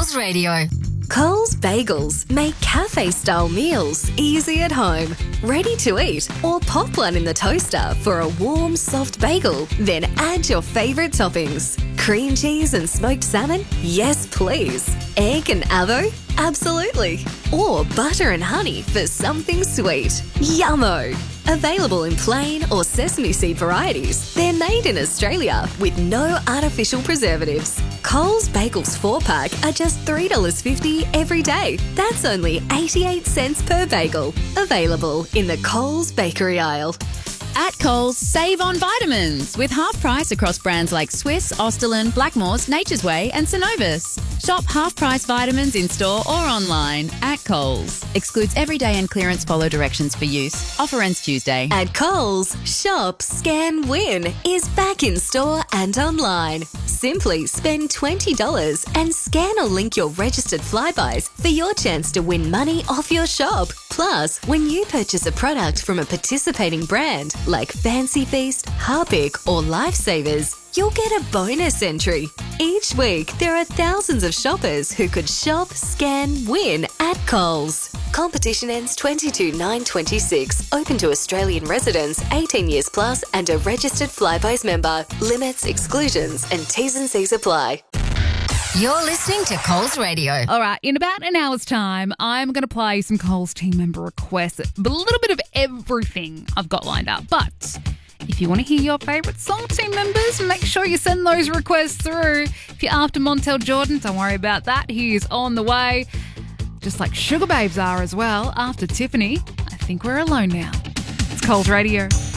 Coles Radio. Coles Bagels make cafe-style meals easy at home. Ready to eat or pop one in the toaster for a warm, soft bagel. Then add your favourite toppings. Cream cheese and smoked salmon? Yes, please. Egg and avo? Absolutely. Or butter and honey for something sweet. Yummo! Available in plain or sesame seed varieties. They're made in Australia with no artificial preservatives. Coles Bagels 4-pack are just $3.50 every day. That's only 88 cents per bagel. Available in the Coles bakery aisle. At Coles, save on vitamins with half price across brands like Swiss, Austerlin, Blackmores, Nature's Way and Synovus. Shop half price vitamins in store or online at Coles. Excludes everyday and clearance. Follow directions for use. Offer ends Tuesday. At Coles, Shop, Scan, Win is back in store and online. Simply spend $20 and scan or link your registered Flybuys for your chance to win money off your shop. Plus, when you purchase a product from a participating brand like Fancy Feast, Harpic or Lifesavers, you'll get a bonus entry. Each week, there are thousands of shoppers who could shop, scan, win at Coles. Competition ends 22/9/26. Open to Australian residents 18 years plus and a registered Flybuys member. Limits, exclusions and T's and C's apply. You're listening to Coles Radio. All right, in about an hour's time, I'm going to play some Coles team member requests. A little bit of everything I've got lined up. But if you want to hear your favourite song team members, make sure you send those requests through. If you're after Montel Jordan, don't worry about that. He is on the way. Just like Sugar Babes are as well. After Tiffany, I think we're alone now. It's Coles Radio.